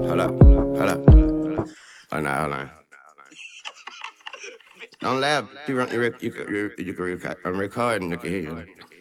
Hold up, hold up. Hold on, hold on. Don't laugh. You can I'm recording. They can hear you.